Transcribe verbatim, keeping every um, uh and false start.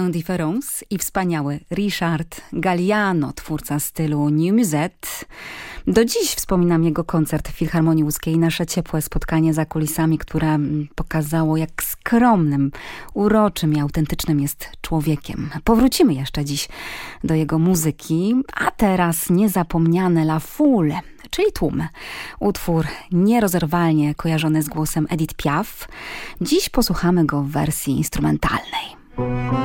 Indifference i wspaniały Richard Galliano, twórca stylu New Musette. Do dziś wspominam jego koncert w Filharmonii Łódzkiej, nasze ciepłe spotkanie za kulisami, które pokazało, jak skromnym, uroczym i autentycznym jest człowiekiem. Powrócimy jeszcze dziś do jego muzyki, a teraz niezapomniane La Foule, czyli tłum. Utwór nierozerwalnie kojarzony z głosem Edith Piaf. Dziś posłuchamy go w wersji instrumentalnej.